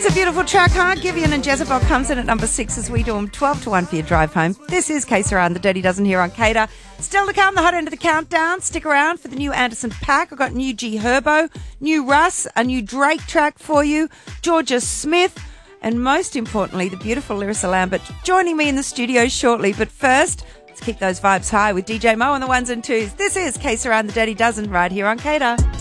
It's a beautiful track, huh? Giveon and Jezebel comes in at number 6 as we do them 12 to 1 for your drive home. This is Case Around the Dirty Dozen here on Cater. Still to come, the hot end of the countdown. Stick around for the new Anderson Paak. I've got new G Herbo, new Russ, a new Drake track for you, Georgia Smith, and most importantly, the beautiful Larissa Lambert joining me in the studio shortly. But first, let's keep those vibes high with DJ Mo on the ones and twos. This is Case Around the Dirty Dozen right here on Cater.